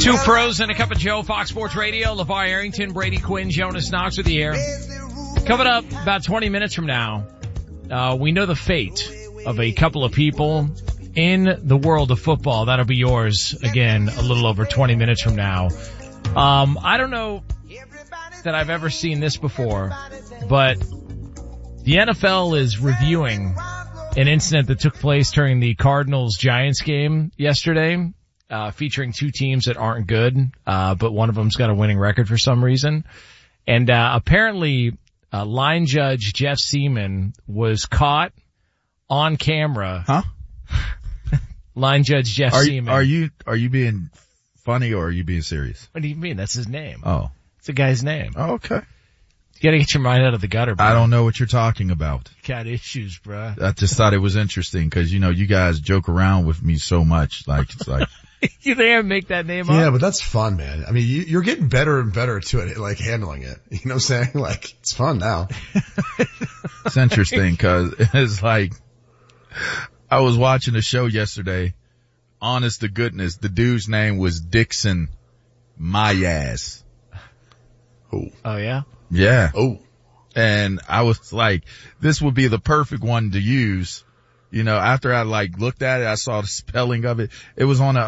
Two pros and a cup of Joe, Fox Sports Radio. LeVar Arrington, Brady Quinn, Jonas Knox with the air. Coming up about 20 minutes from now, we know the fate of a couple of people in the world of football. That'll be yours again a little over 20 minutes from now. I don't know that I've ever seen this before, but the NFL is reviewing an incident that took place during the Cardinals-Giants game yesterday, featuring two teams that aren't good, but one of them's got a winning record for some reason. And apparently, line judge Jeff Seaman was caught on camera. Huh? Line judge Jeff Seaman. Are you being funny or are you being serious? What do you mean? That's his name. Oh. It's a guy's name. Oh, okay. You gotta get your mind out of the gutter, bro. I don't know what you're talking about. Got issues, bro. I just thought it was interesting because, you guys joke around with me so much. It's like. You think I make that name up? Yeah, but that's fun, man. I mean, you're getting better and better to it, like handling it. You know what I'm saying? Like, it's fun now. It's interesting because it's like, I was watching a show yesterday. Honest to goodness, the dude's name was Dixon Mayaz. Oh, yeah? Yeah. Oh. And I was like, this would be the perfect one to use. After I looked at it, I saw the spelling of it. It was on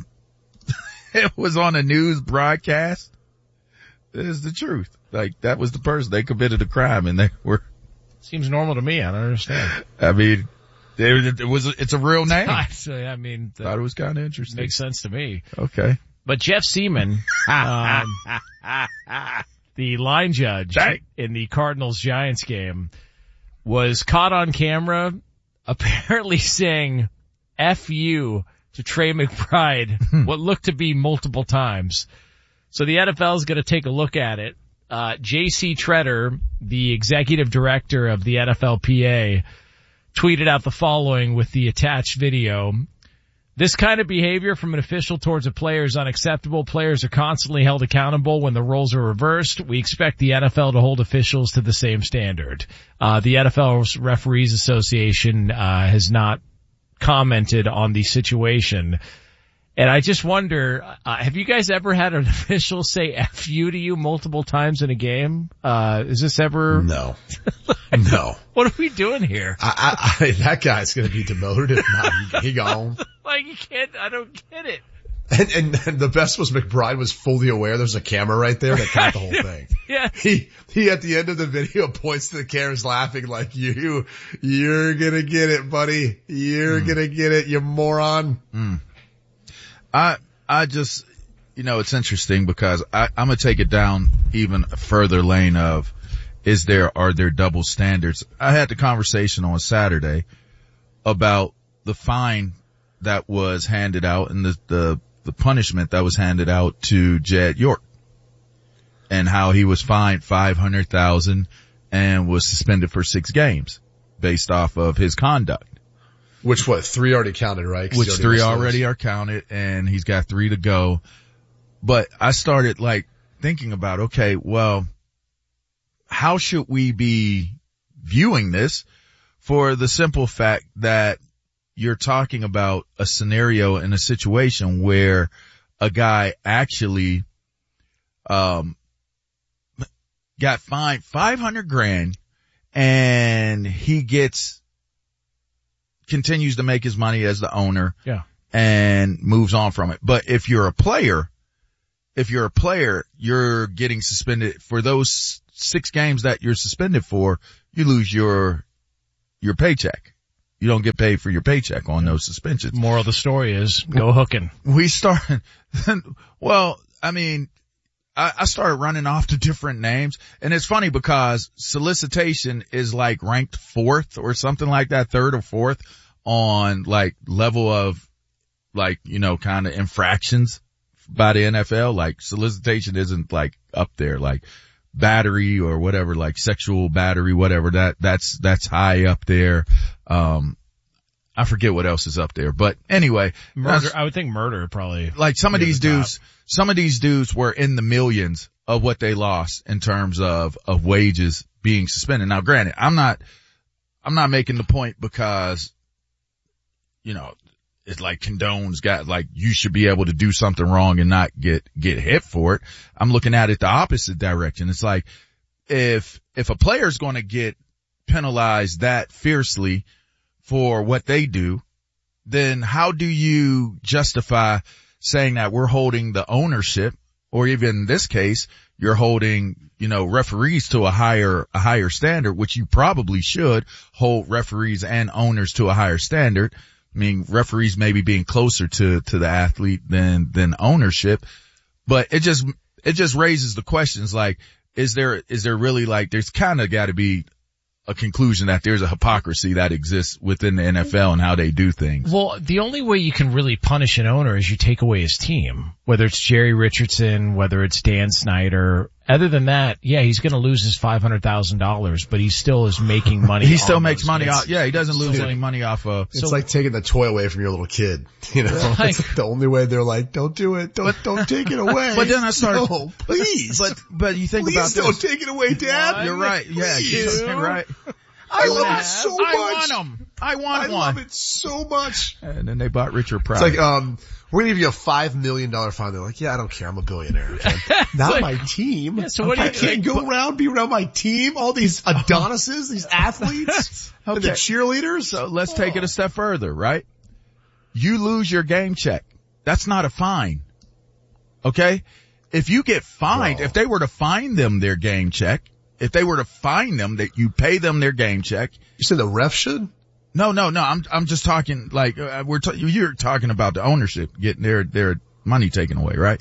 a news broadcast. It is the truth. That was the person. They committed a crime and they were. Seems normal to me. I don't understand. I mean, it's a real name. Actually, I mean, thought it was kind of interesting. Makes sense to me. Okay. But Jeff Seaman, the line judge in the Cardinals-Giants game, was caught on camera apparently saying F you to Trey McBride what looked to be multiple times. So the NFL is going to take a look at it. J.C. Treader, the executive director of the NFLPA, tweeted out the following with the attached video. This kind of behavior from an official towards a player is unacceptable. Players are constantly held accountable when the roles are reversed. We expect the NFL to hold officials to the same standard. The NFL Referees Association has not commented on the situation. And I just wonder, have you guys ever had an official say F you to you multiple times in a game? Is this ever? No. No. What are we doing here? That guy's gonna be demoted if not, he gone. I don't get it. And the best was McBride was fully aware there's a camera right there that caught the whole thing. Yeah. He at the end of the video points to the cameras laughing like you're gonna get it, buddy. You're gonna get it, you moron. I just, it's interesting because I'm going to take it down even a further lane of, are there double standards? I had the conversation on Saturday about the fine that was handed out and the punishment that was handed out to Jed York and how he was fined $500,000 and was suspended for 6 games based off of his conduct. Which 3 already counted, right? Which 3 already are counted and he's got 3 to go. But I started thinking about, okay, well, how should we be viewing this for the simple fact that you're talking about a scenario in a situation where a guy actually, got fined $500,000 and he continues to make his money as the owner. Yeah. And moves on from it. But if you're a player, you're getting suspended for those 6 games that you're suspended for, you lose your paycheck. You don't get paid for your paycheck on those suspensions. Moral of the story is go hooking. Well, I mean, I started running off to different names and it's funny because solicitation is ranked 4th or something like that, 3rd or 4th on level of kind of infractions by the NFL. Solicitation isn't up there, battery or whatever, sexual battery, whatever, that's high up there. I forget what else is up there, but anyway. Murder, I would think murder probably. Some of these dudes were in the millions of what they lost in terms of wages being suspended. Now granted, I'm not making the point because, it like condones you should be able to do something wrong and not get hit for it. I'm looking at it the opposite direction. It's like, if a player's going to get penalized that fiercely for what they do, then how do you justify saying that we're holding the ownership, or even in this case, you're holding, referees to a higher standard, which you probably should hold referees and owners to a higher standard. I mean, referees maybe being closer to the athlete than ownership, but it just raises the questions like, is there really there's kind of got to be a conclusion that there's a hypocrisy that exists within the NFL and how they do things. Well, the only way you can really punish an owner is you take away his team, whether it's Jerry Richardson, whether it's Dan Snyder. Other than that, yeah, he's going to lose his $500,000, but he still is making money. He still makes money off. Yeah, he doesn't lose any money off of. It's like taking the toy away from your little kid. It's like the only way they're like, don't do it. Don't take it away. But then I started, no, please. But you think please about this. Don't take it away, Dad. You're right. Yeah, you're right. I love it so much. I want one. I love it so much. And then they bought Richard Pryor. It's like, we're going to give you a $5 million fine. They're like, yeah, I don't care. I'm a billionaire. Not my team. Yeah, so I can't be around my team. All these Adonises, these athletes, and the cheerleaders. So let's take it a step further, right? You lose your game check. That's not a fine. Okay? If you get fined, if they were to fine them their game check, if they were to fine them, that you pay them their game check. You said the ref should? No. I'm just talking you're talking about the ownership getting their money taken away, right?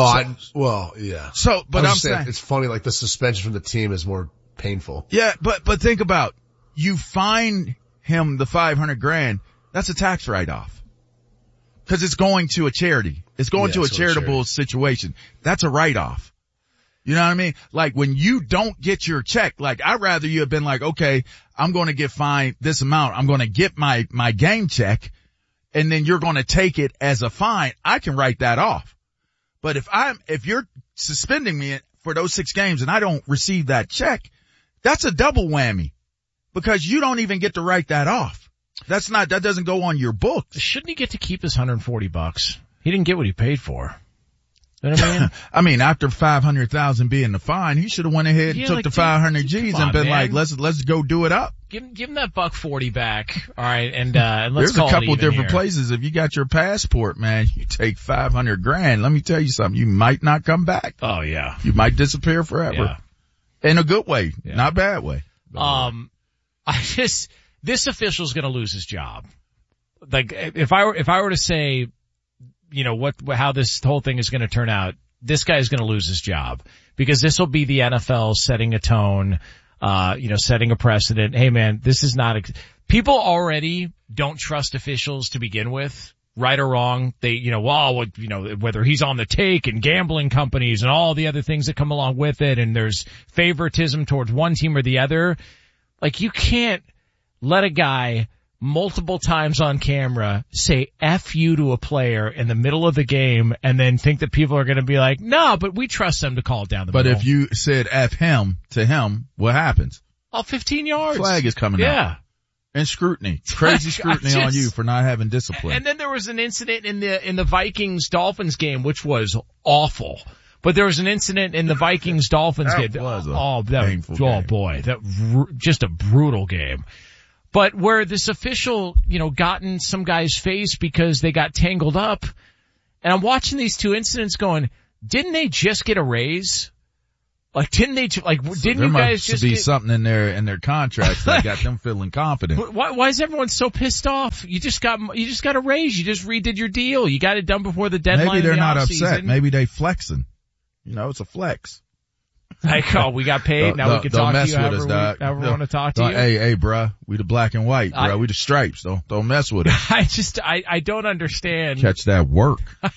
Oh, yeah. So, but I'm saying it's funny, like the suspension from the team is more painful. Yeah, but think about, you fine him the $500,000. That's a tax write-off. Cause it's going to a charity. It's going to a charitable situation. That's a write-off. You know what I mean? Like when you don't get your check, like I'd rather you have been like, okay, I'm going to get fined this amount. I'm going to get my game check, and then you're going to take it as a fine. I can write that off. But if you're suspending me for those 6 games and I don't receive that check, that's a double whammy because you don't even get to write that off. That doesn't go on your books. Shouldn't he get to keep his $140? He didn't get what he paid for. You know what I mean? I mean, after 500,000 being the fine, he should have went ahead and took the 500 G's and been like, let's go do it up. Give him that $140 back. All right. And let's There's a couple different places. If you got your passport, man, you take $500,000. Let me tell you something. You might not come back. Oh yeah. You might disappear forever. Yeah. In a good way. Yeah. Not a bad way. This official's gonna lose his job. Like, if I were to say, how this whole thing is going to turn out, this guy is going to lose his job because this will be the NFL setting a tone, setting a precedent. Hey man, this is not, people already don't trust officials to begin with, right or wrong. They, whether he's on the take and gambling companies and all the other things that come along with it, and there's favoritism towards one team or the other. Like, you can't let a guy multiple times on camera say F you to a player in the middle of the game and then think that people are going to be like, no, but we trust them to call it down the middle. But if you said F him to him, what happens? 15 yards. Flag is coming out. Yeah. And scrutiny. Crazy scrutiny on you for not having discipline. And then there was an incident in the Vikings-Dolphins game, which was awful. But there was an incident in the Vikings-Dolphins game. That was a painful game. Oh boy, just a brutal game. But where this official, got in some guy's face because they got tangled up. And I'm watching these two incidents going, didn't they just get a raise? Like, didn't you guys just be something in their contracts that got them feeling confident? Why is everyone so pissed off? You just got a raise. You just redid your deal. You got it done before the deadline. Maybe they're not upset. Maybe they flexing. It's a flex. Like, oh, we got paid. Now we can talk to you however we want to talk to you. Hey, bruh. We the black and white, bruh. We the stripes. Don't mess with it. I don't understand. Catch that work.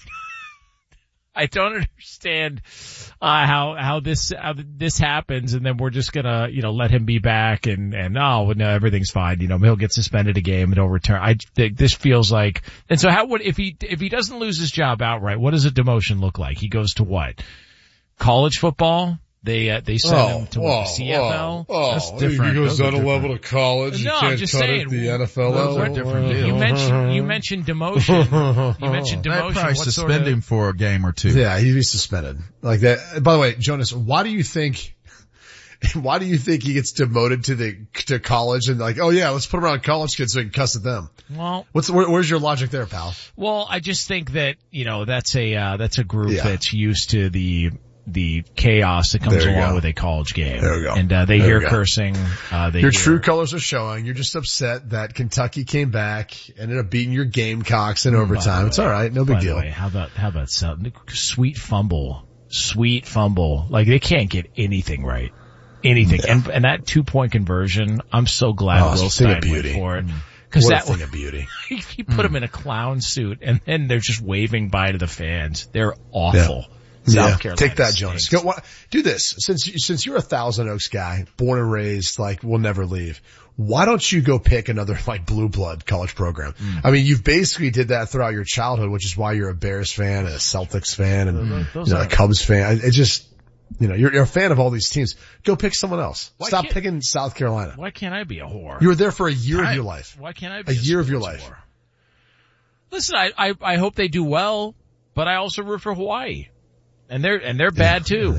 I don't understand, how this happens, and then we're just gonna, let him be back and everything's fine. He'll get suspended a game and he'll return. I think this feels like, and so if he doesn't lose his job outright, what does a demotion look like? He goes to what? College football? They send him to the CFL. That's different. He goes down a level to college. No, you can't I'm just cut saying. it the NFL Those level. are different deals. You mentioned demotion. You mentioned They'd demotion. probably suspend him for a game or two. Yeah, he'd be suspended. Like that. By the way, Jonas, why do you think he gets demoted to college and like, oh yeah, let's put him around college kids so he can cuss at them? Well, where's your logic there, pal? Well, I just think that, that's a group that's used to the chaos that comes along with a college game. There we go. And, they hear cursing, your true colors are showing. You're just upset that Kentucky came back, ended up beating your Gamecocks in overtime. It's alright. No big deal. By the way, how about sweet fumble? Like they can't get anything right. Anything. Yeah. And that 2-point conversion, I'm so glad Will Stein went for it. Cause what a thing of beauty. He put him in a clown suit and then they're just waving bye to the fans. They're awful. Yeah. South Carolina. Take that, Jonas. Do this. Since you're a Thousand Oaks guy, born and raised, like, will never leave. Why don't you go pick another, like, blue blood college program? I mean, you've basically did that throughout your childhood, which is why you're a Bears fan and a Celtics fan and a Cubs fan. It just, you're a fan of all these teams. Go pick someone else. Stop picking South Carolina. Why can't I be a whore? You were there for a year of your life. Why can't I be a year of your life? Whore? Listen, I hope they do well, but I also root for Hawaii. And they're bad too.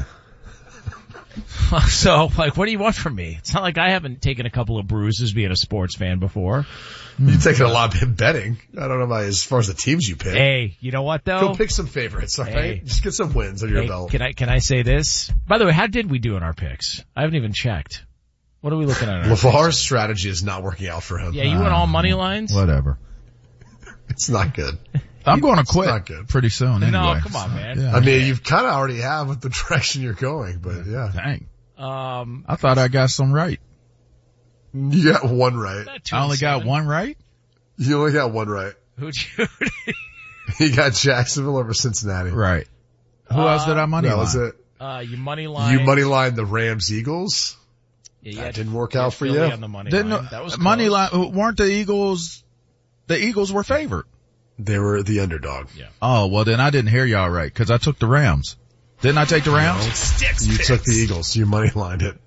So, like, what do you want from me? It's not like I haven't taken a couple of bruises being a sports fan before. You've taken a lot of betting. I don't know about as far as the teams you pick. Hey, you know what though? Go pick some favorites, alright? Just get some wins under your belt. Can I say this? By the way, how did we do in our picks? I haven't even checked. What are we looking at? LeVar's strategy is not working out for him. Yeah, you went all money lines? Whatever. It's not good. I'm going to quit pretty soon anyway. No, come on, man. Yeah. I mean, you've kind of already have with the direction you're going, but yeah. Dang. I thought I got some right. You got one right. I only got one right? You only got one right. Who'd you? You got Jacksonville over Cincinnati. Right. Who else did I money line? That was it. You money line. You money line the Rams Eagles. Yeah, that didn't work out for you. On the money line. That was close. Money line. Weren't the Eagles were favored. They were the underdog. Yeah. Oh, well then I didn't hear y'all right because I took the Rams. Didn't I take the Rams? No, you took the Eagles. You money lined it.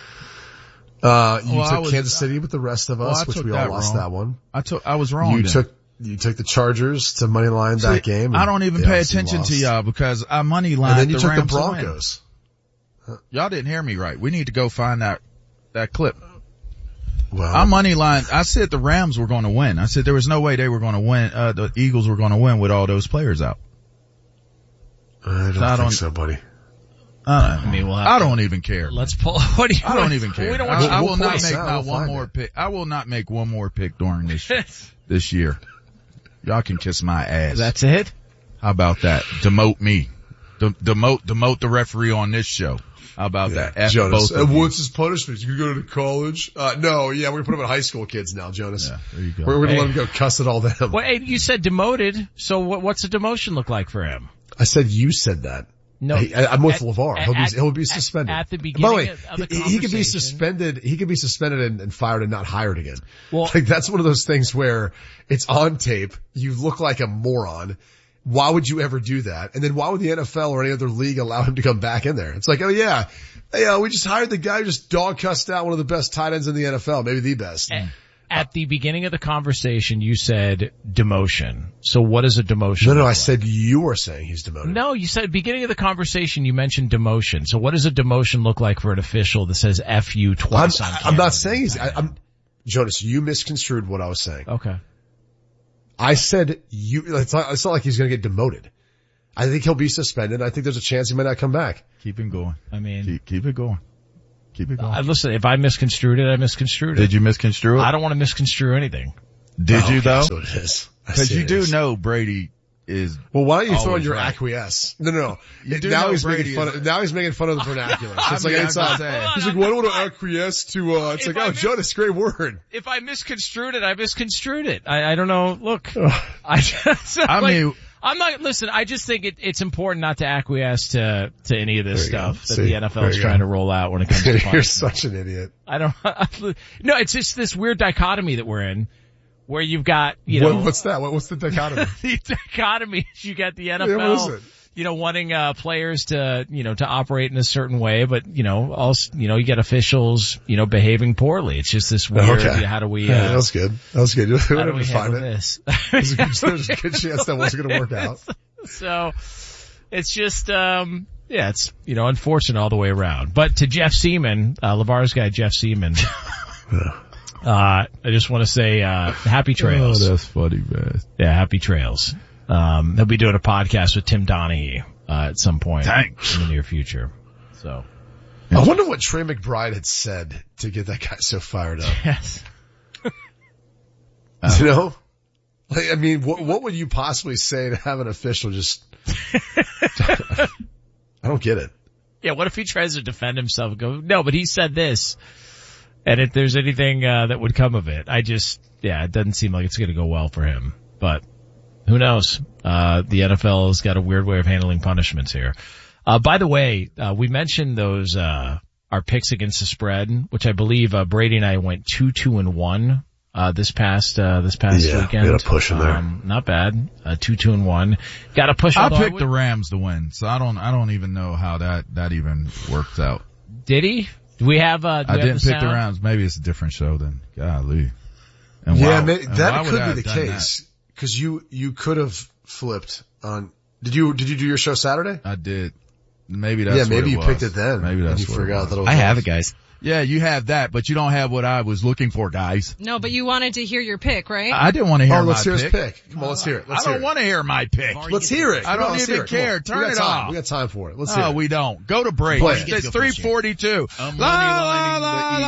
You took Kansas City with the rest of us, which we all lost that one. I was wrong. You took the Chargers to money line that game. I don't even pay attention to y'all because I money lined. And then you took Rams the Broncos. Y'all didn't hear me right. We need to go find that clip. Well, I money line. I said the Rams were going to win. I said there was no way they were going to win. The Eagles were going to win with all those players out. I don't think so, buddy. I don't even care. Let's pull. What do you? I don't even care. I will not make not one more pick. I will not make one more pick during this year. Y'all can kiss my ass. That's it. How about that? Demote me. Demote the referee on this show. How about that? F Jonas, both of you. what's his punishment? You can go to college? No, we're gonna put him in high school kids now, Jonas. Yeah, there you go. We're gonna let him go cuss at all them. Well, hey, you said demoted, so what's a demotion look like for him? I said you said that. No, I'm with LeVar. He'll be suspended. At the beginning By the way, of the conversation. he could be suspended and fired and not hired again. Well, like that's one of those things where it's on tape. You look like a moron. Why would you ever do that? And then why would the NFL or any other league allow him to come back in there? It's like, oh yeah, hey, we just hired the guy who just dog cussed out one of the best tight ends in the NFL, maybe the best. At the beginning of the conversation, you said demotion. So what is a demotion? No, I said you were saying he's demoted. No, you said beginning of the conversation, you mentioned demotion. So what does a demotion look like for an official that says F you twice on camera? I'm not saying Jonas, you misconstrued what I was saying. Okay. I said it's not like he's going to get demoted. I think he'll be suspended. I think there's a chance he might not come back. Keep him going. I mean, keep it going. Keep it going. Listen, if I misconstrued it, I misconstrued it. Did you misconstrue it? I don't want to misconstrue anything. Did you though? So it is. Because you do know Brady is. Well, why don't you throw in your right. acquiesce? No. Now he's making fun of the vernacular. So it's he's like, why don't I acquiesce to, it's like, oh, Jonas, great word. If I misconstrued it, I misconstrued it. I don't know. Look, I'm not, listen, I just think it's important not to acquiesce to any of this stuff that the NFL is trying to roll out when it comes to punishment. You're such an idiot. No, it's just this weird dichotomy that we're in. Where you've got, what's that? What's the dichotomy? The dichotomy is you got the NFL. Yeah, what is it? wanting, players to, to operate in a certain way, but, also, you get officials, behaving poorly. It's just this weird, how do we, that was good. How do we handle this? There's a good chance that wasn't going to work out. So, it's just, it's, unfortunate all the way around. But to Jeff Seaman, LeVar's guy, Jeff Seaman, I just want to say, happy trails. Oh, that's funny, man. Yeah, happy trails. He'll be doing a podcast with Tim Donaghy, at some point in the near future. So. I wonder what Trey McBride had said to get that guy so fired up. Yes. What would you possibly say to have an official just, I don't get it. Yeah, what if he tries to defend himself and go, no, but he said this. And if there's anything, that would come of it, it doesn't seem like it's going to go well for him. But who knows? The NFL has got a weird way of handling punishments here. By the way, we mentioned those, our picks against the spread, which I believe, Brady and I went 2-2-1, this past weekend. We got a push in there. Not bad. 2-2-1. Got a push. I picked the Rams to win, so I don't even know how that even worked out. Did he? Do we have, I didn't pick the Rams. Maybe it's a different show then. Golly. And that could be the case. Cause you could have flipped on, did you do your show Saturday? I did. Maybe that's maybe you picked it then. Maybe that's and you forgot that it was I have it, guys. Yeah, you have that, but you don't have what I was looking for, guys. No, but you wanted to hear your pick, right? I didn't want to hear let's my hear his pick. Come on, let's hear it. I don't want to hear my pick. Let's hear it. I don't even care. Turn it off. We got time for it. Let's hear it. No, we don't. Go to break. It's 3:42. I'm money-lining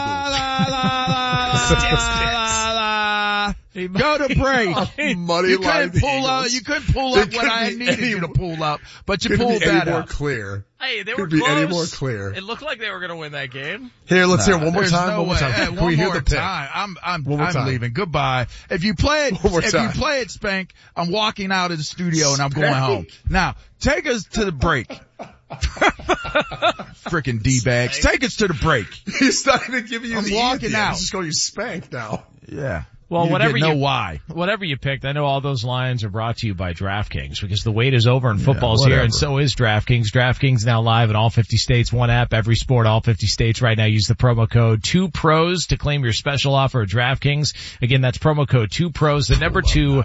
the Eagles. Go to break. You couldn't pull up what I needed you to pull up, but you pulled that more up. Clear. Hey, they were close. close. Any more clear. It looked like they were going to win that game. Here, let's hear it one more There's time. No one more time. way. Can One we hear more the pick? time. I'm time. leaving. Goodbye. If you play it, Spank, I'm walking out of the studio and I'm going home. Now, take us to the break. Frickin' D-bags. Take us to the break. He's not even giving you the walking out. He's just calling you Spank now. Yeah. Well, whatever you picked, I know all those lines are brought to you by DraftKings because the wait is over and football's here, and so is DraftKings. DraftKings now live in all 50 states, one app, every sport, all 50 states. Right now, use the promo code 2pros to claim your special offer at DraftKings. Again, that's promo code 2pros, the number 2,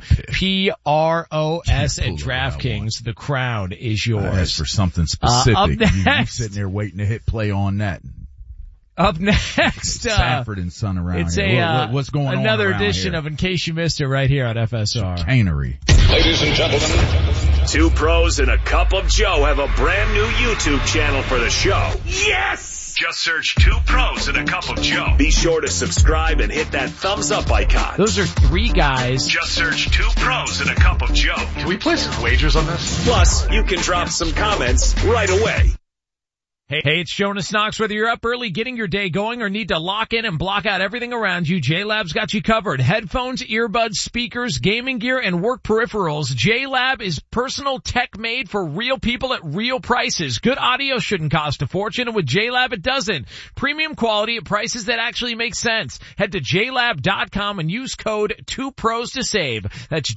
P-R-O-S at DraftKings. The crown is yours. That's for something specific. You sitting there waiting to hit play on that. Up next, Sanford and Son around it's here. What's going on another around edition here? of In Case You Missed It right here on FSR. Chicanery. Ladies and gentlemen, 2 pros and a cup of Joe have a brand new YouTube channel for the show. Yes! Just search 2 pros and a cup of Joe. Be sure to subscribe and hit that thumbs up icon. Those are 3 guys. Just search 2 pros and a cup of Joe. Can we place some wagers on this? Plus, you can drop some comments right away. Hey, it's Jonas Knox. Whether you're up early getting your day going or need to lock in and block out everything around you, JLab's got you covered. Headphones, earbuds, speakers, gaming gear, and work peripherals. JLab is personal tech made for real people at real prices. Good audio shouldn't cost a fortune, and with JLab it doesn't. Premium quality at prices that actually make sense. Head to JLab.com and use code 2pros to save. That's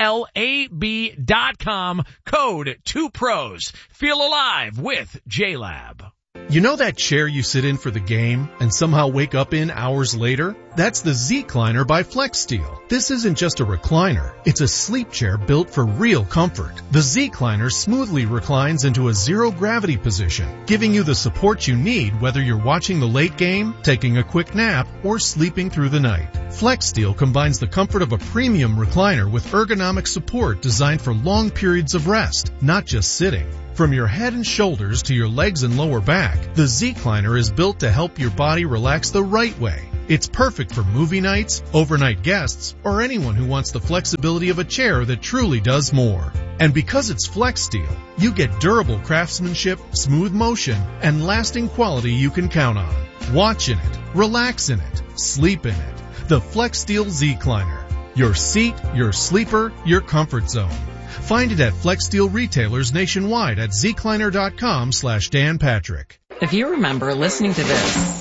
JLAB.com, code 2pros. Feel alive with JLab. You know that chair you sit in for the game and somehow wake up in hours later? That's the Z-Cliner by FlexSteel. This isn't just a recliner. It's a sleep chair built for real comfort. The Z-Cliner smoothly reclines into a zero-gravity position, giving you the support you need whether you're watching the late game, taking a quick nap, or sleeping through the night. FlexSteel combines the comfort of a premium recliner with ergonomic support designed for long periods of rest, not just sitting. From your head and shoulders to your legs and lower back, the Z-Cliner is built to help your body relax the right way. It's perfect for movie nights, overnight guests, or anyone who wants the flexibility of a chair that truly does more. And because it's FlexSteel, you get durable craftsmanship, smooth motion, and lasting quality you can count on. Watch in it, relax in it, sleep in it. The FlexSteel Z-Cliner. Your seat, your sleeper, your comfort zone. Find it at FlexSteel retailers nationwide at zcliner.com/Dan Patrick. If you remember listening to this,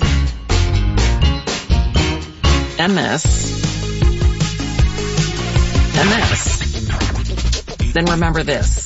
MS, then remember this.